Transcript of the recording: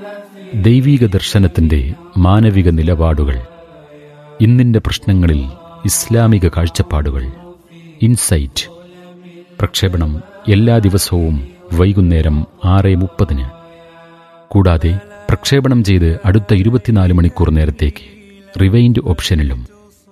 ദൈവീക ദർശനത്തിന്റെ മാനവിക നിലപാടുകൾ, ഇന്നിന്റെ പ്രശ്നങ്ങളിൽ ഇസ്ലാമിക കാഴ്ചപ്പാടുകൾ. ഇൻസൈറ്റ് പ്രക്ഷേപണം എല്ലാ ദിവസവും വൈകുന്നേരം 6:30. കൂടാതെ പ്രക്ഷേപണം ചെയ്ത് അടുത്ത 24 മണിക്കൂർ നേരത്തേക്ക് റിവൈൻഡ് ഓപ്ഷനിലും